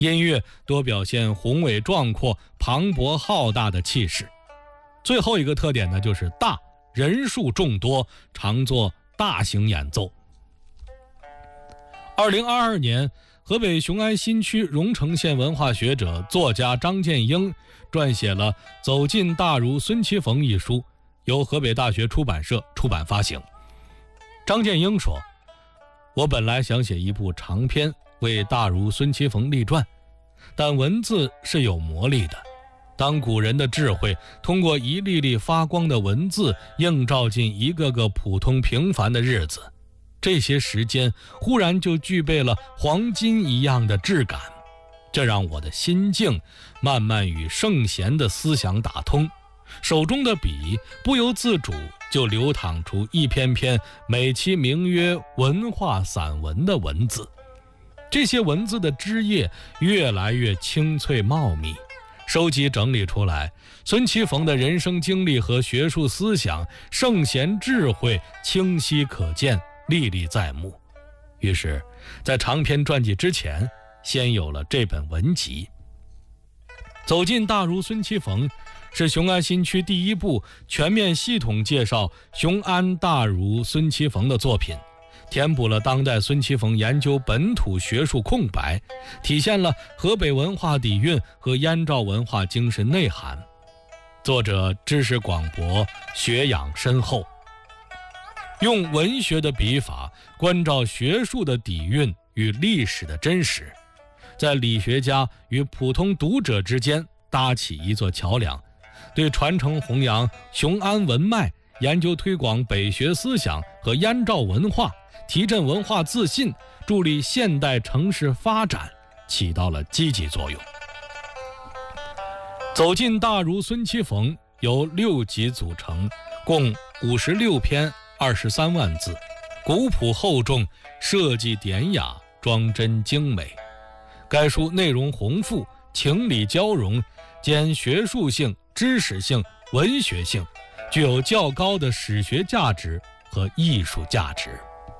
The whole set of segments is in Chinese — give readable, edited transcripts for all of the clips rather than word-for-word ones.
音乐多表现宏伟壮阔、磅礴浩大的气势。最后一个特点呢，就是大，人数众多，常做大型演奏。2022年，河北雄安新区荣成县文化学者、作家张建英撰写了《走进大儒孙其逢》一书，由河北大学出版社出版发行。张建英说：“我本来想写一部长篇为大儒孙其逢立传，但文字是有魔力的。当古人的智慧通过一粒粒发光的文字映照进一个个普通平凡的日子，这些时间忽然就具备了黄金一样的质感，这让我的心境慢慢与圣贤的思想打通，手中的笔不由自主就流淌出一篇篇美其名曰文化散文的文字。这些文字的枝叶越来越清脆茂密，收集整理出来，孙其逢的人生经历和学术思想、圣贤智慧清晰可见，历历在目。于是在长篇传记之前，先有了这本文集。走进大儒孙其逢是雄安新区第一部全面系统介绍雄安大儒孙其逢的作品，填补了当代孙其逢研究本土学术空白，体现了河北文化底蕴和燕赵文化精神内涵。作者知识广博，学养深厚，用文学的笔法关照学术的底蕴与历史的真实，在理学家与普通读者之间搭起一座桥梁，对传承弘扬雄安文脉、研究推广北学思想和燕赵文化、提振文化自信、助力现代城市发展起到了积极作用。走进大儒孙其逢由6集组成，共56篇23万字，古朴厚重，设计典雅，装帧精美。该书内容宏富，情理交融，兼学术性、知识性、文学性，具有较高的史学价值和艺术价值。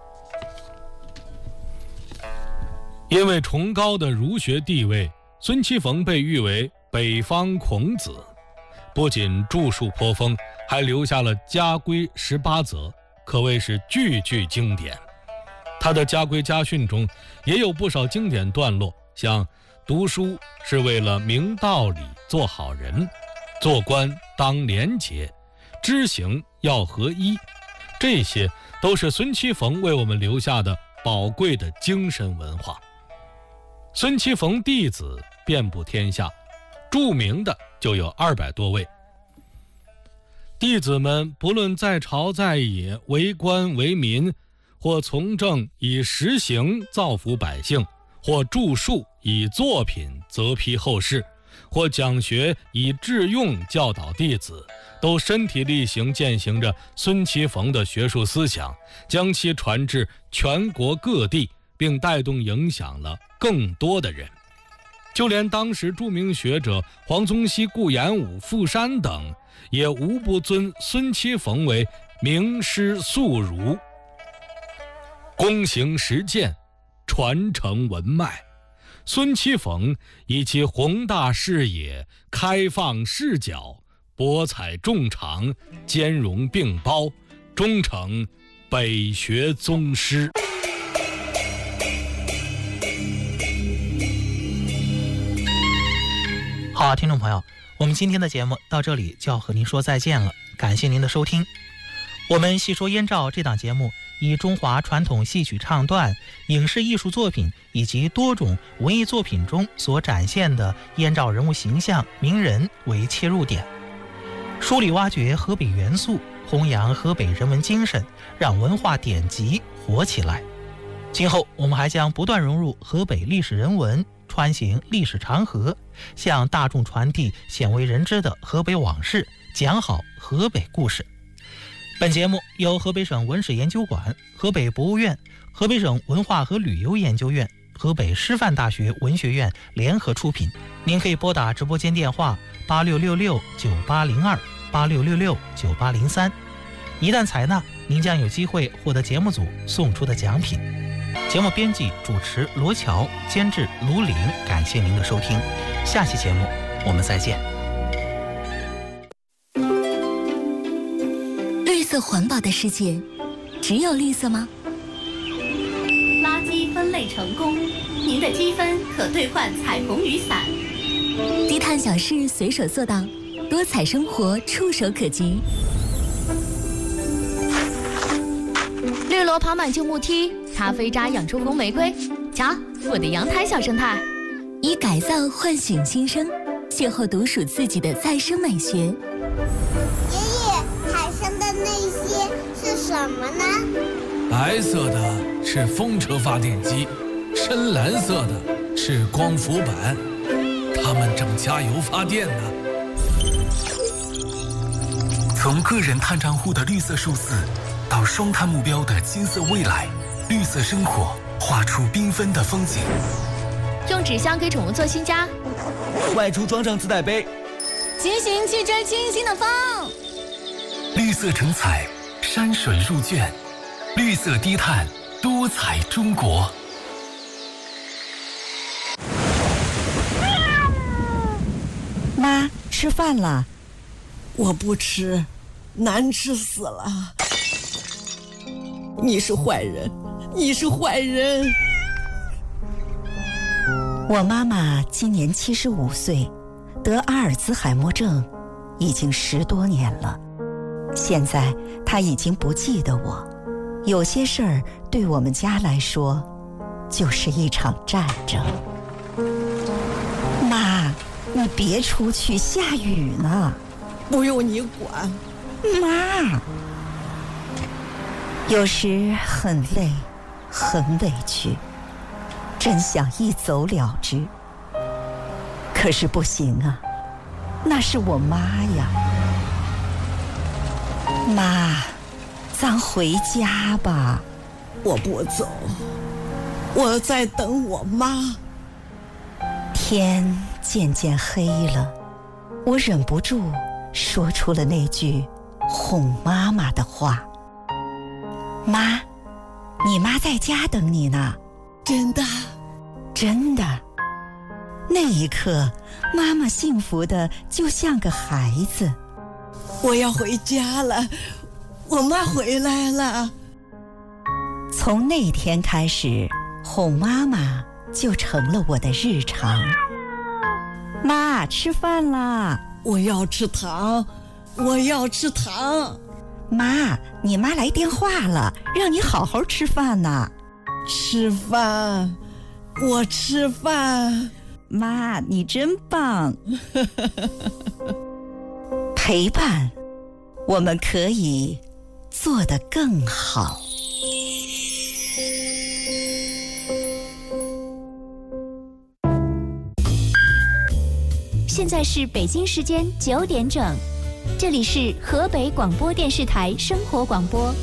因为崇高的儒学地位，孙其逢被誉为北方孔子，不仅著述颇丰，还留下了家规18则，可谓是句句经典。他的家规家训中也有不少经典段落，像读书是为了明道理做好人，做官当廉洁，知行要合一，这些都是孙其逢为我们留下的宝贵的精神文化。孙其逢弟子遍布天下，著名的就有200多位。弟子们不论在朝在野，为官为民，或从政以实行造福百姓，或著述以作品责批后世，或讲学以致用教导弟子，都身体力行践行着孙其逢的学术思想，将其传至全国各地，并带动影响了更多的人。就连当时著名学者黄宗羲、顾炎武、傅山等，也无不尊孙其逢为名师宿儒，躬行实践，传承文脉。孙其逢以其宏大视野、开放视角、博采众长、兼容并包，终成北学宗师。 好，听众朋友，我们今天的节目到这里就要和您说再见了，感谢您的收听。我们细说燕赵这档节目以中华传统戏曲唱段、影视艺术作品以及多种文艺作品中所展现的燕赵人物形象、名人为切入点，梳理挖掘河北元素，弘扬河北人文精神，让文化典籍活起来。今后我们还将不断融入河北历史人文，穿行历史长河，向大众传递鲜为人知的河北往事，讲好河北故事。本节目由河北省文史研究馆、河北博物院、河北省文化和旅游研究院、河北师范大学文学院联合出品。您可以拨打直播间电话86669802 86669803，一旦采纳，您将有机会获得节目组送出的奖品。 节目编辑主持罗乔，监制卢林。感谢您的收听，下期节目我们再见。 绿色环保的世界，只有绿色吗？ 垃圾分类成功，您的积分可兑换彩虹雨伞。 低碳小事随手做到，多彩生活触手可及。 绿萝爬满旧木梯，咖啡渣养出红玫瑰。瞧，我的阳台小生态。 以改造唤醒新生，邂逅独属自己的再生美学。 爷爷，海上的那些是什么呢？ 白色的是风车发电机，深蓝色的是光伏板，它们正加油发电呢。 从个人碳账户的绿色数字，到双碳目标的金色未来，绿色生活画出缤纷的风景。 用纸箱给宠物做新家， 外出装上自带杯， 骑行去追清新的风。 绿色成彩，山水入卷，绿色低碳，多彩中国。 妈，吃饭了。 我不吃，难吃死了。你是坏人，你是坏人。 我妈妈今年75岁，得阿尔兹海默症，已经10多年了。现在她已经不记得我，有些事儿对我们家来说，就是一场战争。妈，你别出去，下雨呢。 不用你管。 妈，有时很累，很委屈，真想一走了之。可是不行啊，那是我妈呀。妈，咱回家吧。 我不走，我在等我妈。 天渐渐黑了，我忍不住说出了那句哄妈妈的话。妈，你妈在家等你呢。 真的？ 真的。那一刻，妈妈幸福的就像个孩子。 我要回家了，我妈回来了。 从那天开始，哄妈妈就成了我的日常。妈，吃饭啦！ 我要吃糖，我要吃糖。 妈，你妈来电话了，让你好好吃饭呢。 吃饭，我吃饭。 妈，你真棒。陪伴，我们可以做得更好。 现在是北京时间9点整，这里是河北广播电视台生活广播。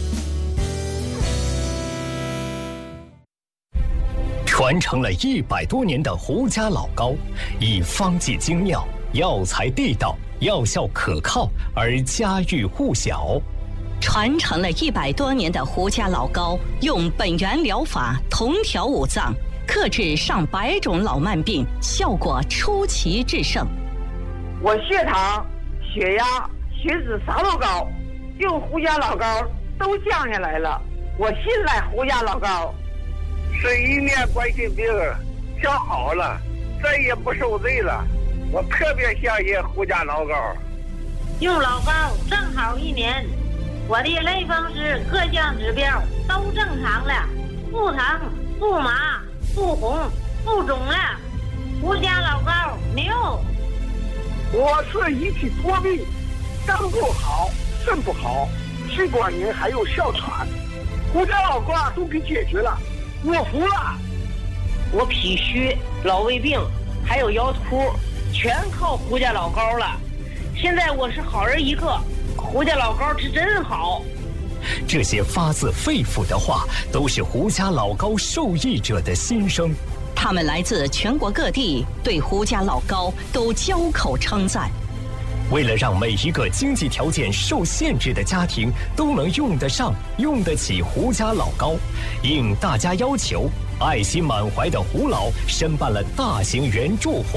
传承了100多年的胡家老糕，以方剂精妙、药材地道、药效可靠而家喻户晓。 传承了100多年的胡家老糕，用本源疗法同调五脏，克制上百种老慢病，效果出奇制胜。 我血糖、血压、血脂啥都高，用胡家老膏都降下来了。我信赖胡家老膏。 是一年冠心病调好了，再也不受罪了。我特别相信胡家老膏。 用老膏正好1年，我的类风湿各项指标都正常了，不疼、不麻、不红、不肿了。胡家老膏牛。 我是一体多病，肝不好，肾不好，气管炎还有哮喘，胡家老膏都给解决了，我服了。 我脾虚、老胃病还有腰突，全靠胡家老膏了。现在我是好人一个，胡家老膏是真好。 这些发自肺腑的话，都是胡家老膏受益者的心声。 他们来自全国各地，对胡家老膏都交口称赞。 为了让每一个经济条件受限制的家庭都能用得上、用得起胡家老高，应大家要求，爱心满怀的胡老申办了大型援助活